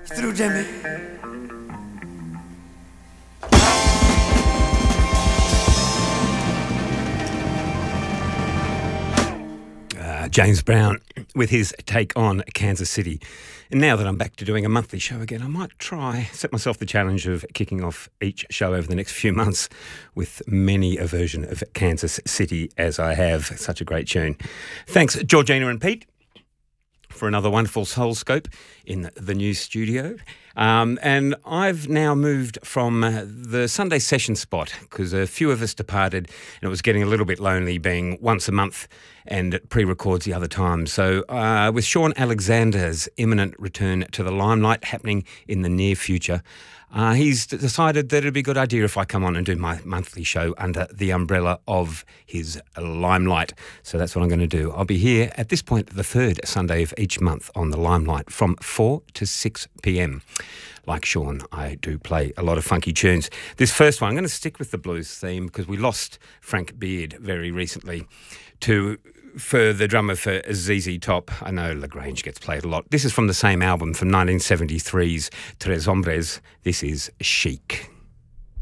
Strudziemy. James Brown with his take on Kansas City. And now that I'm back to doing a monthly show again, I might set myself the challenge of kicking off each show over the next few months with many a version of Kansas City, as I have. Such a great tune. Thanks, Georgina and Pete, for another wonderful Soul Scope in the new studio. And I've now moved from the Sunday session spot because a few of us departed and it was getting a little bit lonely being once a month and pre-records the other time. So with Sean Alexander's imminent return to the limelight happening in the near future, he's decided that it'd be a good idea if I come on and do my monthly show under the umbrella of his limelight. So that's what I'm going to do. I'll be here at this point the third Sunday of each month on the limelight from 4 to 6 p.m. Like Sean, I do play a lot of funky tunes. This first one, I'm going to stick with the blues theme because we lost Frank Beard very recently for the drummer for ZZ Top. I know LaGrange gets played a lot. This is from the same album from 1973's Tres Hombres. This is Chic.